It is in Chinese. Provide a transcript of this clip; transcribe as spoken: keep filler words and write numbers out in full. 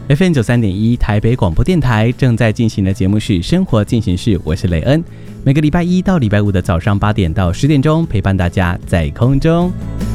F M 九三点一台北广播电台正在进行的节目是《生活进行式》，我是雷恩。每个礼拜一到礼拜五的早上八点到十点钟，陪伴大家在空中。